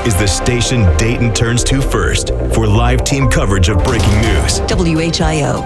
is the station Dayton turns to first for live team coverage of breaking news. WHIO.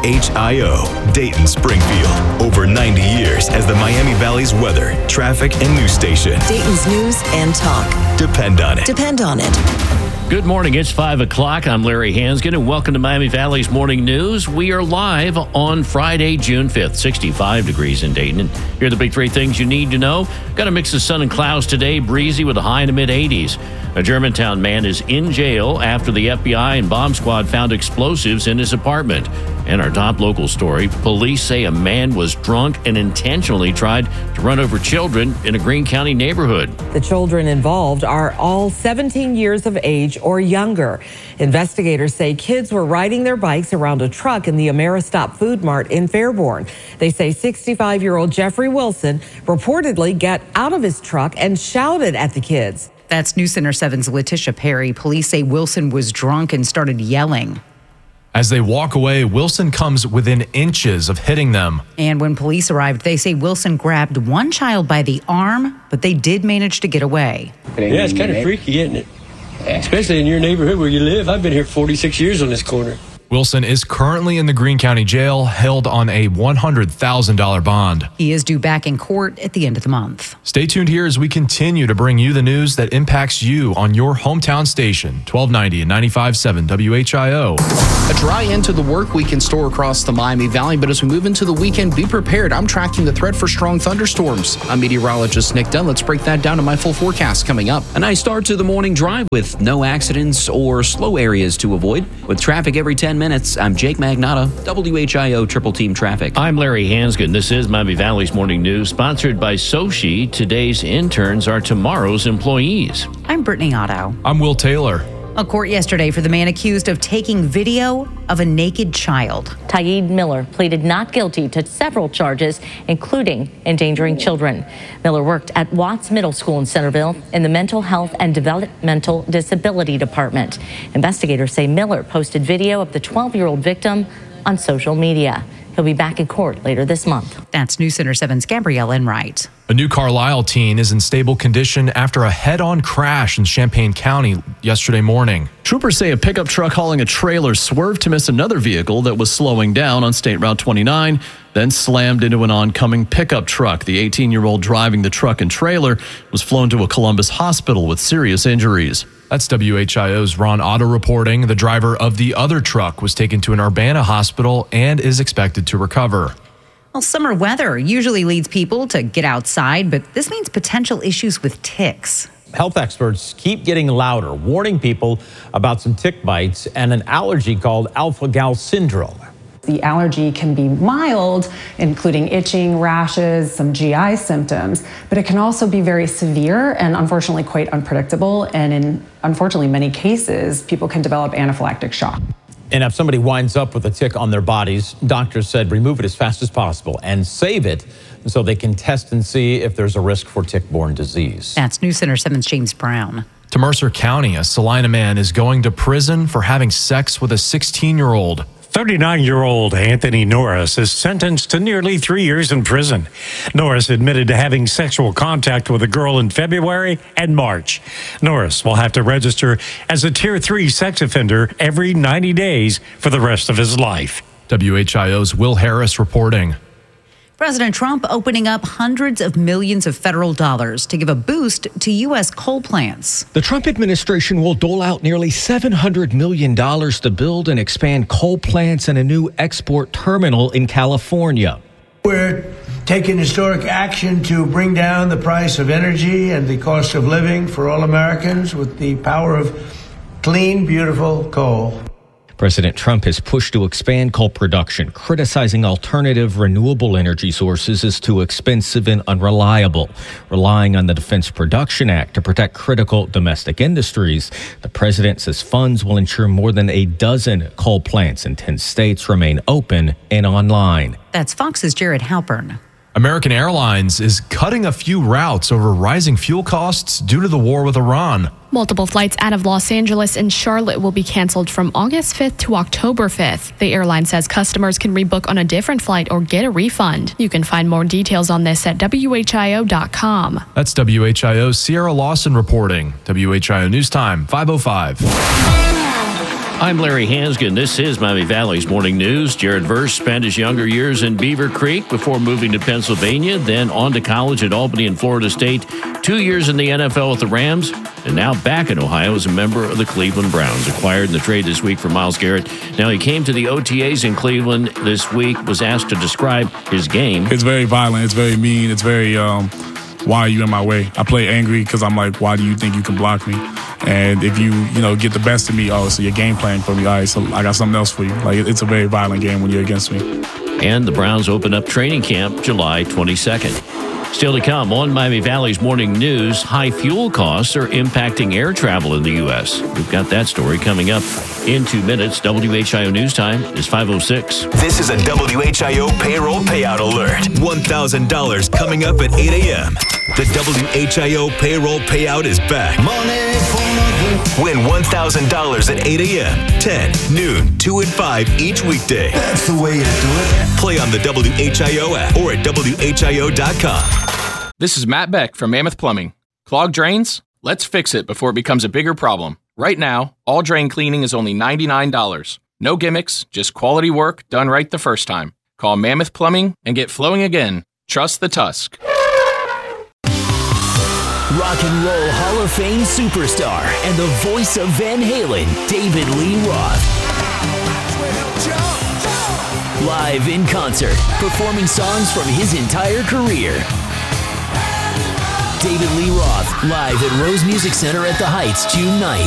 WHIO, Dayton, Springfield. Over 90 years as the Miami Valley's weather, traffic, and news station. Dayton's news and talk. Depend on it. Depend on it. Good morning. It's 5 o'clock. I'm Larry Hansgen, and welcome to Miami Valley's Morning News. We are live on Friday, June 5th, 65 degrees in Dayton. And here are the big three things you need to know. Got a mix of sun and clouds today, breezy with a high in the mid-80s. A Germantown man is in jail after the FBI and bomb squad found explosives in his apartment. And our top local story, police say a man was drunk and intentionally tried to run over children in a Greene County neighborhood. The children involved are all 17 years of age or younger. Investigators say kids were riding their bikes around a truck in the Ameristop Food Mart in Fairborn. They say 65-year-old Jeffrey Wilson reportedly got out of his truck and shouted at the kids. That's News Center 7's Letitia Perry. Police say Wilson was drunk and started yelling. As they walk away, Wilson comes within inches of hitting them. And when police arrived, they say Wilson grabbed one child by the arm, but they did manage to get away. Yeah, it's kind of freaky, isn't it? Especially in your neighborhood where you live. I've been here 46 years on this corner. Wilson is currently in the Greene County Jail, held on a $100,000 bond. He is due back in court at the end of the month. Stay tuned here as we continue to bring you the news that impacts you on your hometown station, 1290 and 95.7 WHIO. A dry end to the work week in store across the Miami Valley, but as we move into the weekend, be prepared. I'm tracking the threat for strong thunderstorms. I'm meteorologist Nick Dunn. Let's break that down in my full forecast coming up. A nice start to the morning drive with no accidents or slow areas to avoid. With traffic every 10 minutes, I'm Jake Magnotta, WHIO Triple Team Traffic. I'm Larry Hansgen. This is Miami Valley's Morning News, sponsored by Sochi. Today's interns are tomorrow's employees. I'm Brittany Otto. I'm Will Taylor. A court yesterday for the man accused of taking video of a naked child. Taeed Miller pleaded not guilty to several charges, including endangering children. Miller worked at Watts Middle School in Centerville in the Mental Health and Developmental Disability Department. Investigators say Miller posted video of the 12-year-old victim on social media. He'll be back in court later this month. That's News Center 7's Gabrielle Enright. A New Carlisle teen is in stable condition after a head-on crash in Champaign County yesterday morning. Troopers say a pickup truck hauling a trailer swerved to miss another vehicle that was slowing down on State Route 29, then slammed into an oncoming pickup truck. The 18-year-old driving the truck and trailer was flown to a Columbus hospital with serious injuries. That's WHIO's Ron Otto reporting. The driver of the other truck was taken to an Urbana hospital and is expected to recover. Well, summer weather usually leads people to get outside, but this means potential issues with ticks. Health experts keep getting louder, warning people about some tick bites and an allergy called alpha-gal syndrome. The allergy can be mild, including itching, rashes, some GI symptoms, but it can also be very severe and unfortunately quite unpredictable. And in, unfortunately, many cases, people can develop anaphylactic shock. And if somebody winds up with a tick on their bodies, doctors said remove it as fast as possible and save it so they can test and see if there's a risk for tick-borne disease. That's News Center 7's James Brown. To Mercer County, a Salina man is going to prison for having sex with a 16-year-old. 39-year-old Anthony Norris is sentenced to nearly 3 years in prison. Norris admitted to having sexual contact with a girl in February and March. Norris will have to register as a Tier 3 sex offender every 90 days for the rest of his life. WHIO's Will Harris reporting. President Trump opening up hundreds of millions of federal dollars to give a boost to U.S. coal plants. The Trump administration will dole out nearly $700 million to build and expand coal plants and a new export terminal in California. We're taking historic action to bring down the price of energy and the cost of living for all Americans with the power of clean, beautiful coal. President Trump has pushed to expand coal production, criticizing alternative renewable energy sources as too expensive and unreliable. Relying on the Defense Production Act to protect critical domestic industries, the president says funds will ensure more than a dozen coal plants in 10 states remain open and online. That's Fox's Jared Halpern. American Airlines is cutting a few routes over rising fuel costs due to the war with Iran. Multiple flights out of Los Angeles and Charlotte will be canceled from August 5th to October 5th. The airline says customers can rebook on a different flight or get a refund. You can find more details on this at WHIO.com. That's WHIO's Sierra Lawson reporting. WHIO News Time, 5:05. I'm Larry Hansgen. This is Miami Valley's Morning News. Jared Verse spent his younger years in Beaver Creek before moving to Pennsylvania, then on to college at Albany and Florida State, 2 years in the NFL with the Rams, and now back in Ohio as a member of the Cleveland Browns. Acquired in the trade this week for Myles Garrett. Now he came to the OTAs in Cleveland this week, was asked to describe his game. It's very violent. It's very mean. It's very, why are you in my way? I play angry because I'm like, why do you think you can block me? And if you get the best of me, so you're game playing for me. All right, so I got something else for you. Like, it's a very violent game when you're against me. And the Browns open up training camp July 22nd. Still to come on Miami Valley's Morning News, high fuel costs are impacting air travel in the U.S. We've got that story coming up in 2 minutes. WHIO News Time is 5:06. This is a WHIO payroll payout alert. $1,000 coming up at 8 a.m. The WHIO payroll payout is back. Win $1,000 at 8 a.m., 10, noon, 2, and 5 each weekday. That's the way to do it. Play on the WHIO app or at WHIO.com. This is Matt Beck from Mammoth Plumbing. Clogged drains? Let's fix it before it becomes a bigger problem. Right now, all drain cleaning is only $99. No gimmicks, just quality work done right the first time. Call Mammoth Plumbing and get flowing again. Trust the Tusk. Rock and Roll Hall of Fame superstar and the voice of Van Halen, David Lee Roth. Live in concert, performing songs from his entire career. David Lee Roth, live at Rose Music Center at the Heights, June 9th.